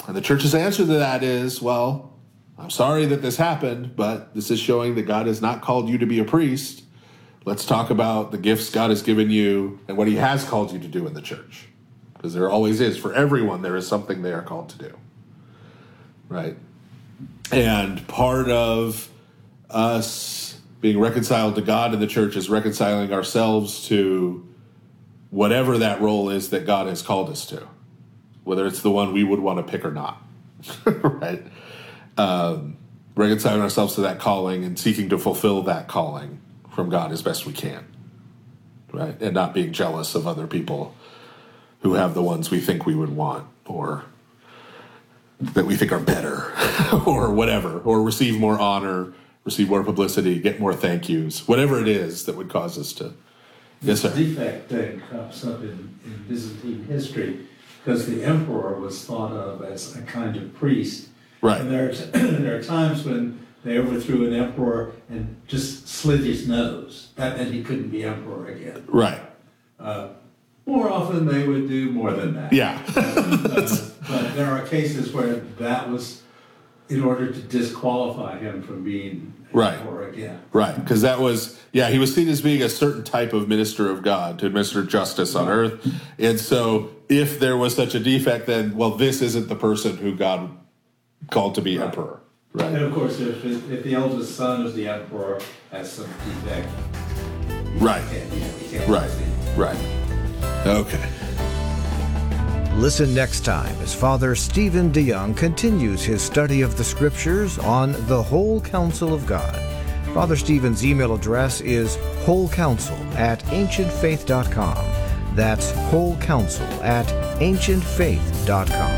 And the church's answer to that is, well, I'm sorry that this happened, but this is showing that God has not called you to be a priest. Let's talk about the gifts God has given you and what he has called you to do in the church. Because there always is. For everyone, there is something they are called to do. Right? And part of us being reconciled to God in the church is reconciling ourselves to whatever that role is that God has called us to, whether it's the one we would want to pick or not. Right? Reconciling ourselves to that calling and seeking to fulfill that calling from God as best we can. Right? And not being jealous of other people who have the ones we think we would want, or that we think are better, or whatever, or receive more honor, receive more publicity, get more thank yous, whatever it is that would cause us to. Yes, sir. The defect thing comes up in Byzantine history because the emperor was thought of as a kind of priest. Right. And there are times when they overthrew an emperor and just slit his nose. That meant he couldn't be emperor again. Right. More often they would do more than that. Yeah. But there are cases where that was in order to disqualify him from being emperor again. Right, because that was, he was seen as being a certain type of minister of God to administer justice on earth. And so if there was such a defect, then, well, this isn't the person who God called to be emperor. Right. And of course, if the eldest son of the emperor has some defect, right. He can't Right. proceed. Right. Okay. Listen next time as Father Stephen DeYoung continues his study of the Scriptures on the whole counsel of God. Father Stephen's email address is wholecounsel@ancientfaith.com. That's wholecounsel@ancientfaith.com.